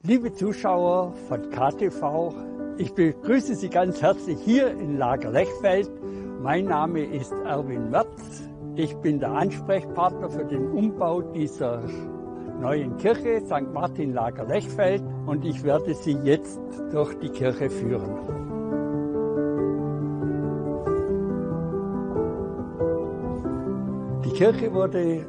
Liebe Zuschauer von KTV, ich begrüße Sie ganz herzlich hier in Lager Lechfeld. Mein Name ist Erwin Merz. Ich bin der Ansprechpartner für den Umbau dieser neuen Kirche, St. Martin Lager Lechfeld, und ich werde Sie jetzt durch die Kirche führen. Die Kirche wurde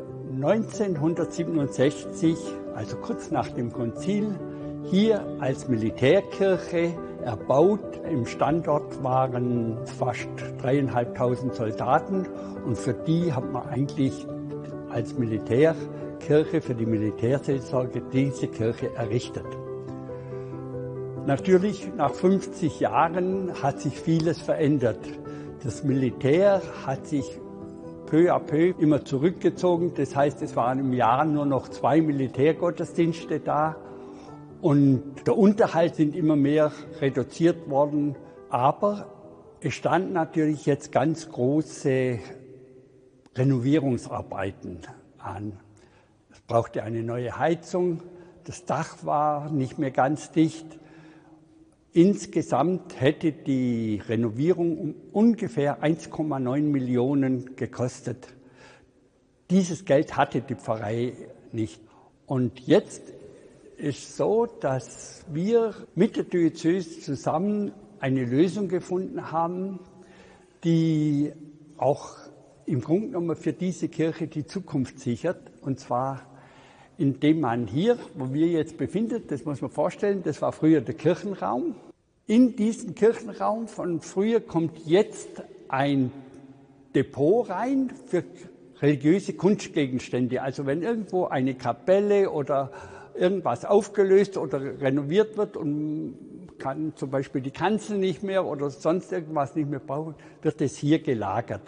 1967, also kurz nach dem Konzil, hier als Militärkirche erbaut. Im Standort waren fast 3.500 Soldaten und für die hat man eigentlich als Militärkirche, für die Militärseelsorge, diese Kirche errichtet. Natürlich, nach 50 Jahren hat sich vieles verändert. Das Militär hat sich peu à peu immer zurückgezogen. Das heißt, es waren im Jahr nur noch 2 Militärgottesdienste da. Und der Unterhalt sind immer mehr reduziert worden. Aber es standen natürlich jetzt ganz große Renovierungsarbeiten an. Es brauchte eine neue Heizung. Das Dach war nicht mehr ganz dicht. Insgesamt hätte die Renovierung um ungefähr 1,9 Millionen gekostet. Dieses Geld hatte die Pfarrei nicht. Und jetzt ist so, dass wir mit der Diözese zusammen eine Lösung gefunden haben, die auch im Grunde genommen für diese Kirche die Zukunft sichert. Und zwar, indem man hier, wo wir jetzt befinden, das muss man vorstellen, das war früher der Kirchenraum. In diesen Kirchenraum von früher kommt jetzt ein Depot rein für religiöse Kunstgegenstände. Also wenn irgendwo eine Kapelle oder irgendwas aufgelöst oder renoviert wird und kann zum Beispiel die Kanzel nicht mehr oder sonst irgendwas nicht mehr brauchen, wird es hier gelagert.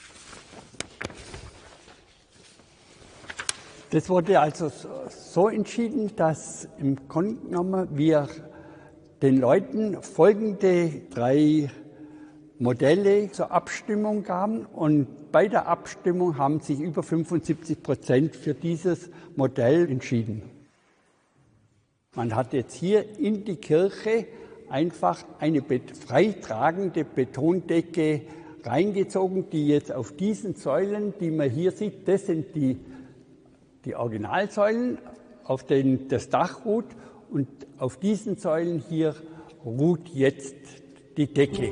Das wurde also so entschieden, dass im Grunde genommen wir den Leuten folgende 3 Modelle zur Abstimmung gaben, und bei der Abstimmung haben sich über 75% für dieses Modell entschieden. Man hat jetzt hier in die Kirche einfach eine freitragende Betondecke reingezogen, die jetzt auf diesen Säulen, die man hier sieht, das sind die Originalsäulen, auf denen das Dach ruht, und auf diesen Säulen hier ruht jetzt die Decke.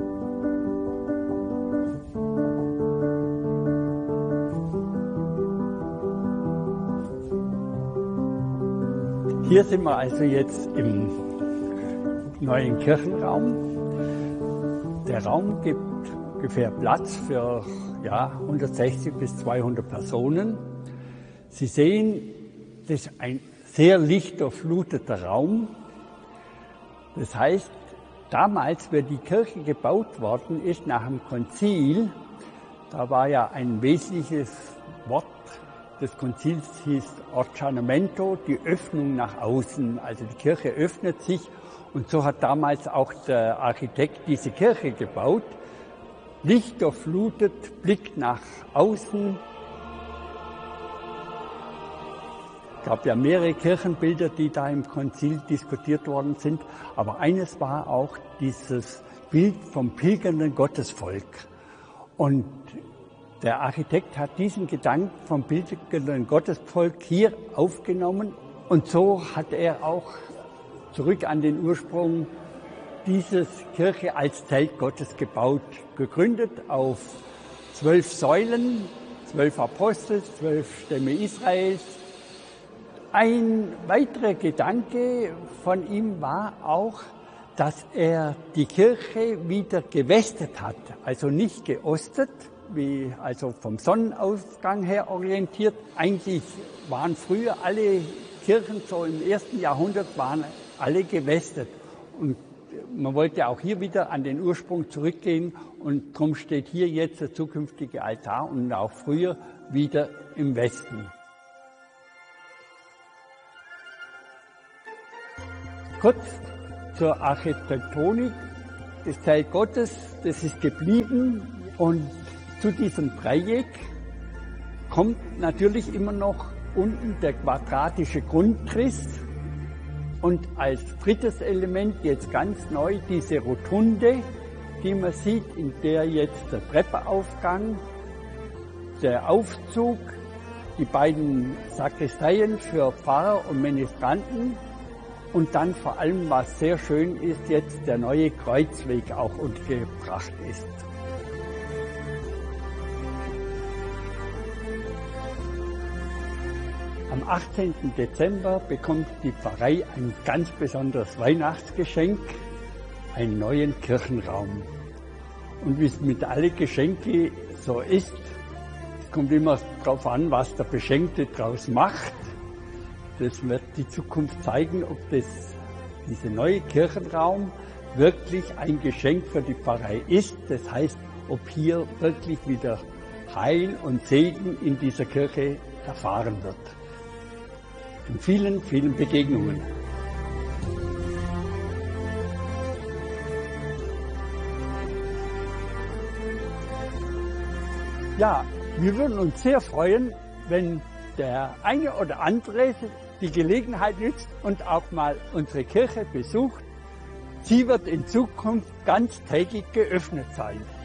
Hier sind wir also jetzt im neuen Kirchenraum. Der Raum gibt ungefähr Platz für 160 bis 200 Personen. Sie sehen, das ist ein sehr lichtdurchfluteter Raum. Das heißt, damals, wenn die Kirche gebaut worden ist nach dem Konzil, da war ja ein wesentliches Wort des Konzils, hieß Orciamento, die Öffnung nach außen. Also die Kirche öffnet sich, und so hat damals auch der Architekt diese Kirche gebaut. Lichtdurchflutet, Blick nach außen. Es gab ja mehrere Kirchenbilder, die da im Konzil diskutiert worden sind. Aber eines war auch dieses Bild vom pilgernden Gottesvolk. Und der Architekt hat diesen Gedanken vom pilgernden Gottesvolk hier aufgenommen. Und so hat er auch zurück an den Ursprung diese Kirche als Zelt Gottes gebaut, gegründet auf 12 Säulen, 12 Apostel, 12 Stämme Israels. Ein weiterer Gedanke von ihm war auch, dass er die Kirche wieder gewestet hat, also nicht geostet, also vom Sonnenausgang her orientiert. Eigentlich waren früher alle Kirchen, so im 1. Jahrhundert, waren alle gewestet. Und man wollte auch hier wieder an den Ursprung zurückgehen, und darum steht hier jetzt der zukünftige Altar und auch früher wieder im Westen. Kurz zur Architektonik. Das Zelt Gottes, das ist geblieben, und zu diesem Dreieck kommt natürlich immer noch unten der quadratische Grundriss. Und als drittes Element jetzt ganz neu diese Rotunde, die man sieht, in der jetzt der Treppenaufgang, der Aufzug, die beiden Sakristeien für Pfarrer und Ministranten und dann vor allem, was sehr schön ist, jetzt der neue Kreuzweg auch untergebracht ist. Am 18. Dezember bekommt die Pfarrei ein ganz besonderes Weihnachtsgeschenk, einen neuen Kirchenraum. Und wie es mit allen Geschenken so ist, es kommt immer darauf an, was der Beschenkte daraus macht. Das wird die Zukunft zeigen, ob dieser neue Kirchenraum wirklich ein Geschenk für die Pfarrei ist. Das heißt, ob hier wirklich wieder Heil und Segen in dieser Kirche erfahren wird. In vielen, vielen Begegnungen. Ja, wir würden uns sehr freuen, wenn der eine oder andere die Gelegenheit nützt und auch mal unsere Kirche besucht. Sie wird in Zukunft ganztägig geöffnet sein.